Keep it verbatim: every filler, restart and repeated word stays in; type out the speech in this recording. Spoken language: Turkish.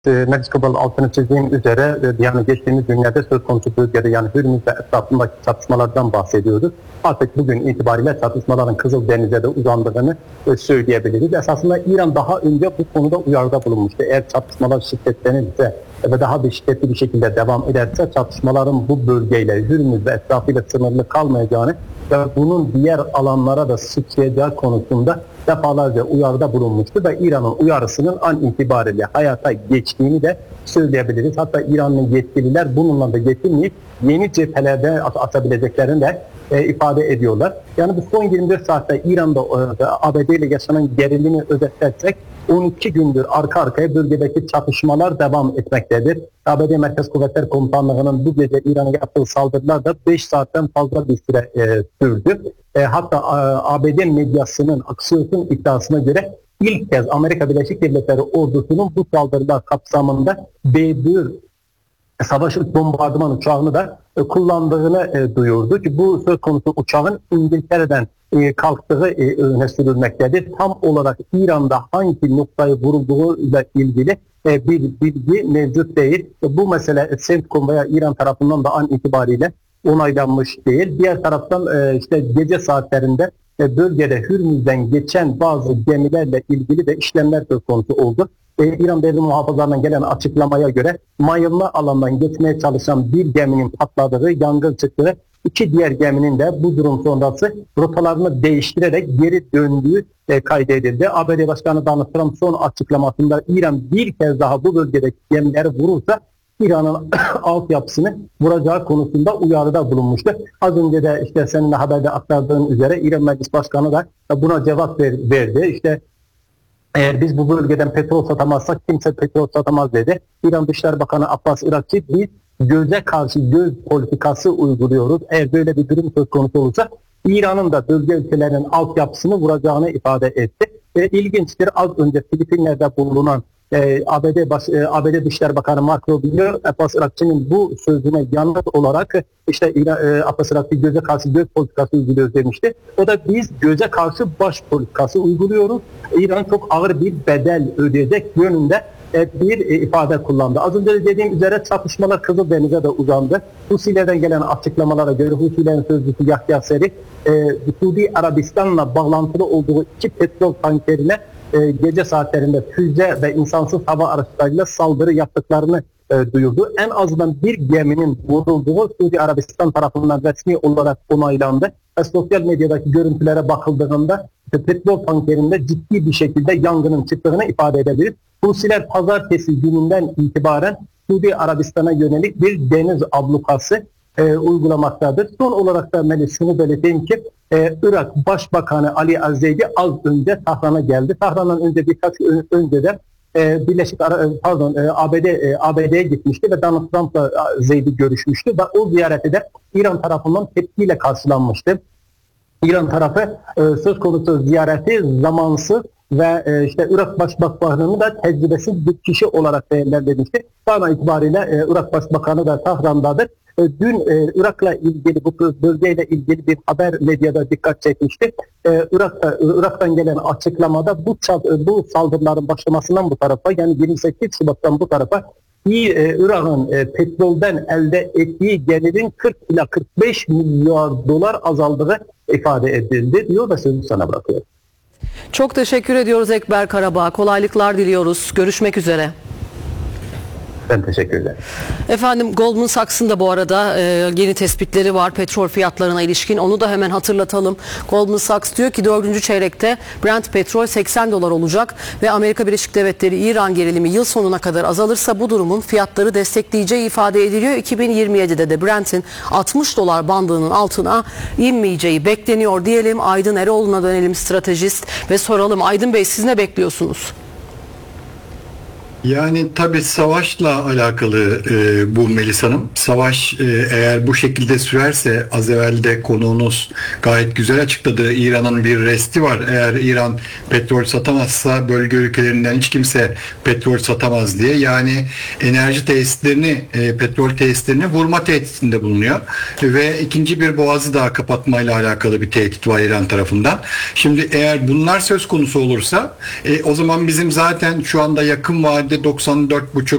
Meclis Kabalı altını çizdiğim üzere yani geçtiğimiz günlerde söz konusu bölgede yani Hürmüz ve etrafındaki çatışmalardan bahsediyoruz. Artık bugün itibariyle çatışmaların Kızıldeniz'e de uzandığını söyleyebiliriz. Esasında İran daha önce bu konuda uyarıda bulunmuştu. Eğer çatışmalar şiddetlenirse ve daha bir şiddetli bir şekilde devam ederse çatışmaların bu bölgeyle Hürmüz ve etrafıyla sınırlı kalmayacağını ve bunun diğer alanlara da sıçrayacağı konusunda defalarca uyarıda bulunmuştu ve İran'ın uyarısının an itibariyle hayata geçtiğini de söyleyebiliriz. Hatta İranlı yetkililer bununla da yetinmeyip yeni cephelerde atabileceklerini de e, ifade ediyorlar. Yani bu son yirmi dört saatte İran'da e, A B D ile yaşanan gerilimi özetlersek on iki gündür arka arkaya bölgedeki çatışmalar devam etmektedir. A B D Merkez Kuvvetler Komutanlığı'nın bu gece İran'a yaptığı saldırılar da beş saatten fazla bir süre e, sürdü. E, hatta A B D medyasının Axios'un iddiasına göre ilk kez Amerika Birleşik Devletleri ordusunun bu saldırılar kapsamında B bir savaş bombardıman uçağını da e, kullandığını e, duyurdu ki bu söz konusu uçağın İngiltere'den e, kalktığı e, öne sürülmektedir. Tam olarak İran'da hangi noktayı vurulduğuyla ilgili e, bir bilgi mevcut değil. E, bu mesele CENTCOM veya İran tarafından da an itibariyle onaylanmış değil. Diğer taraftan e, işte gece saatlerinde e, bölgede Hürmüz'den geçen bazı gemilerle ilgili de işlemler söz konusu oldu. E, İran Devlet Muhafızlarından gelen açıklamaya göre mayınlı alandan geçmeye çalışan bir geminin patladığı, yangın çıktığı, iki diğer geminin de bu durum sonrası rotalarını değiştirerek geri döndüğü e, kaydedildi. A B D Başkanı Donald Trump son açıklamasında İran bir kez daha bu bölgedeki gemileri vurursa İran'ın altyapısını vuracağı konusunda uyarıda bulunmuştu. Az önce de işte seninle haberde aktardığın üzere İran Meclis Başkanı da buna cevap ver, verdi. İşte eğer biz bu bölgeden petrol satamazsak kimse petrol satamaz dedi. İran Dışişleri Bakanı Abbas Irakçı biz göze karşı göz politikası uyguluyoruz. Eğer böyle bir durum söz konusu olursa İran'ın da bölge ülkelerinin altyapısını vuracağını ifade etti. E, ilginçtir, az önce Filipinler'de bulunan e, A B D Baş, e, A B D Dışişleri Bakanı Marco Rubio, Abbas Irakçı'nın bu sözüne yanıt olarak işte e, Abbas Irakçı göze karşı göz politikası uyguluyoruz demişti. O da biz göze karşı baş politikası uyguluyoruz. İran çok ağır bir bedel ödeyecek yönünde bir ifade kullandı. Az önce de dediğim üzere çatışmalar Kızıldeniz'e de uzandı. Husilerden gelen açıklamalara göre Husilerin sözcüsü Yahya Seri, e, Suudi Arabistan'la bağlantılı olduğu iki petrol tankerine e, gece saatlerinde füze ve insansız hava araçlarıyla saldırı yaptıklarını e, duyurdu. En azından bir geminin vurulduğu Suudi Arabistan tarafından resmi olarak onaylandı. Ve sosyal medyadaki görüntülere bakıldığında petrol tankerinde ciddi bir şekilde yangının çıktığını ifade edebilir. Husiler pazartesi gününden itibaren Suudi Arabistan'a yönelik bir deniz ablukası e, uygulamaktadır. Son olarak da Melis şunu belirteyim ki e, Irak Başbakanı Ali Azeydi az önce Tahran'a geldi. Tahran'dan önce birkaç gün önce de e, Birleşik Ara pardon e, A B D e, A B D'ye gitmişti ve Donald Trump'la Azeydi görüşmüştü ve o ziyareti de İran tarafından tepkiyle karşılanmıştı. İran tarafı e, söz konusu ziyareti zamansız ve e, işte Irak Başbakanı'nı da tecrübesiz bir kişi olarak değerlendirmişti. Şu an itibariyle e, Irak Başbakanı da Tahran'dadır. E, dün e, Irak'la ilgili, bu bölgeyle ilgili bir haber medyada dikkat çekmişti. E, Irak'ta, Irak'tan gelen açıklamada bu, bu saldırıların başlamasından bu tarafa, yani yirmi sekiz Şubat'tan bu tarafa İyi, e, Irak'ın e, petrolden elde ettiği gelirin kırk ila kırk beş milyar dolar azaldığı ifade edildi diyor ve sözü sana bırakıyorum. Çok teşekkür ediyoruz Ekber Karabağ. Kolaylıklar diliyoruz. Görüşmek üzere. Ben teşekkür ederim. Efendim Goldman Sachs'ın da bu arada e, yeni tespitleri var petrol fiyatlarına ilişkin. Onu da hemen hatırlatalım. Goldman Sachs diyor ki dördüncü çeyrekte Brent petrol seksen dolar olacak ve Amerika Birleşik Devletleri İran gerilimi yıl sonuna kadar azalırsa bu durumun fiyatları destekleyeceği ifade ediliyor. iki bin yirmi yedide de Brent'in altmış dolar bandının altına inmeyeceği bekleniyor diyelim. Aydın Eroğlu'na dönelim, stratejist, ve soralım. Aydın Bey, siz ne bekliyorsunuz? Yani tabii savaşla alakalı e, bu Melis Hanım. Savaş e, eğer bu şekilde sürerse, az evvel de konuğunuz gayet güzel açıkladı. İran'ın bir resti var. Eğer İran petrol satamazsa bölge ülkelerinden hiç kimse petrol satamaz diye. Yani enerji tesislerini, e, petrol tesislerini vurma tehditinde bulunuyor. Ve ikinci bir boğazı daha kapatmayla alakalı bir tehdit var İran tarafından. Şimdi eğer bunlar söz konusu olursa e, o zaman bizim zaten şu anda yakın vadede yüzde doksan dört buçuk